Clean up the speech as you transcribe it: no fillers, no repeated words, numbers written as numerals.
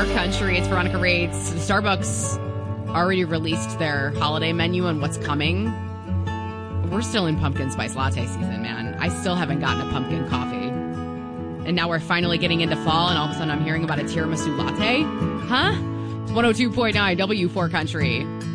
W4 Country. It's Veronica Rates. Starbucks already released their holiday menu and what's coming. We're still in pumpkin spice latte season, man. I still haven't gotten a pumpkin coffee. And now we're finally getting into fall, and all of a sudden I'm hearing about a tiramisu latte? Huh? It's 102.9 W4 Country.